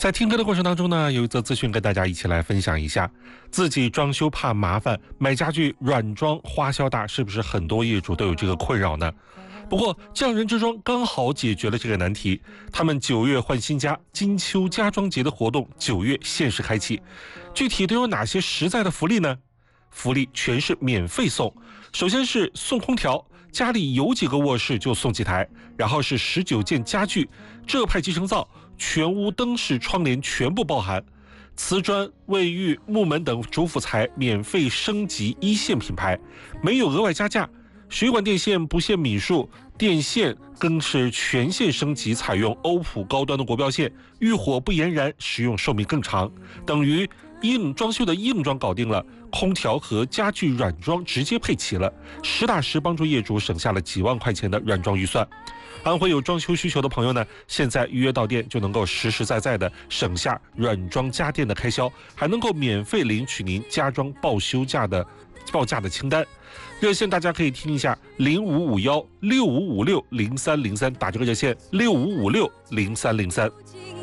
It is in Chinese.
在听歌的过程当中呢，有一则资讯跟大家一起来分享一下。自己装修怕麻烦，买家具软装花销大，是不是很多业主都有这个困扰呢？不过匠人之装刚好解决了这个难题。他们9月换新家，金秋家装节的活动9月限时开启。具体都有哪些实在的福利呢？福利全是免费送。首先是送空调，家里有几个卧室就送几台，然后是19件家具，浙派集成灶，全屋灯饰窗帘全部包含。瓷砖、卫浴、木门等主辅材免费升级1线品牌，没有额外加价。水管电线不限米数，电线更是全线升级，采用欧普高端的国标线，遇火不延燃，使用寿命更长。等于装修的硬装搞定了，空调和家具软装直接配齐了，实打实帮助业主省下了几万块钱的软装预算。安徽有装修需求的朋友呢，现在预约到店就能够实实在在的省下软装家电的开销，还能够免费领取您家装报价的清单。热线大家可以听一下055165560303，打这个热线65560303。